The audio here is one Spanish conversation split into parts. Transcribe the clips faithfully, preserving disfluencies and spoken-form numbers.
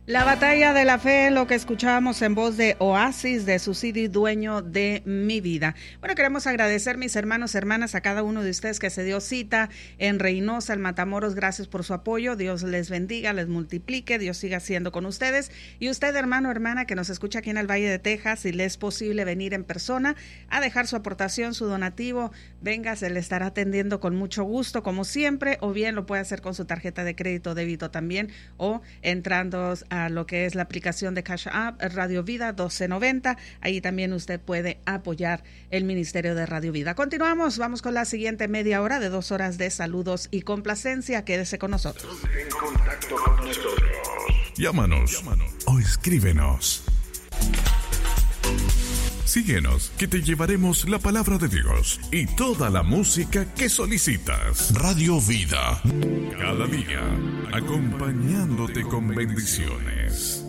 La batalla de la fe, lo que escuchábamos en voz de Oasis, de su C D Dueño de mi vida. Bueno, queremos agradecer, mis hermanos, hermanas, a cada uno de ustedes que se dio cita en Reynosa, en Matamoros. Gracias por su apoyo. Dios les bendiga, les multiplique, Dios siga siendo con ustedes. Y usted, hermano, hermana, que nos escucha aquí en el Valle de Texas, si le es posible venir en persona a dejar su aportación, su donativo, venga, se le estará atendiendo con mucho gusto, como siempre, o bien lo puede hacer con su tarjeta de crédito, débito también, o entrando a lo que es la aplicación de Cash App, Radio Vida doce noventa. Ahí también usted puede apoyar el Ministerio de Radio Vida. Continuamos, vamos con la siguiente media hora de dos horas de saludos y complacencia. Quédese con nosotros. En contacto con nosotros. Llámanos, Llámanos. o escríbenos. Síguenos, que te llevaremos la palabra de Dios y toda la música que solicitas. Radio Vida, cada día, acompañándote con bendiciones.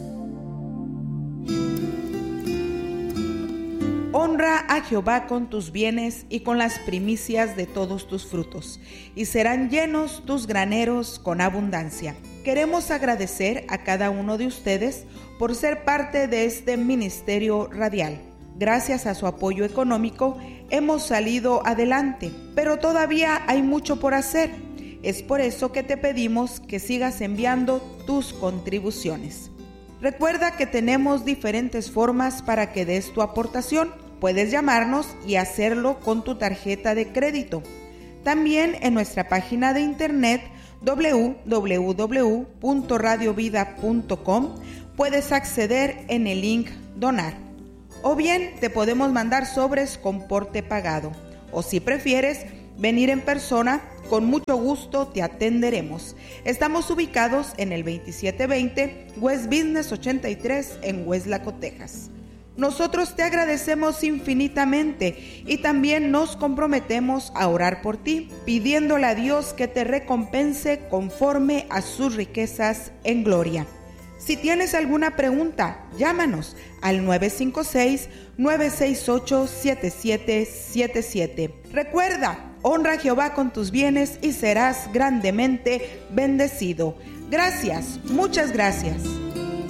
Honra a Jehová con tus bienes y con las primicias de todos tus frutos, y serán llenos tus graneros con abundancia. Queremos agradecer a cada uno de ustedes por ser parte de este ministerio radial. Gracias a su apoyo económico hemos salido adelante, pero todavía hay mucho por hacer. Es por eso que te pedimos que sigas enviando tus contribuciones. Recuerda que tenemos diferentes formas para que des tu aportación. Puedes llamarnos y hacerlo con tu tarjeta de crédito. También en nuestra página de internet doble u doble u doble u punto radio vida punto com puedes acceder en el link Donar. O bien te podemos mandar sobres con porte pagado. O si prefieres venir en persona, con mucho gusto te atenderemos. Estamos ubicados en el veintisiete veinte West Business ochenta y tres en Weslaco, Texas. Nosotros te agradecemos infinitamente y también nos comprometemos a orar por ti, pidiéndole a Dios que te recompense conforme a sus riquezas en gloria. Si tienes alguna pregunta, llámanos al nueve cinco seis, nueve seis ocho, siete siete siete siete. Recuerda, honra a Jehová con tus bienes y serás grandemente bendecido. Gracias, muchas gracias.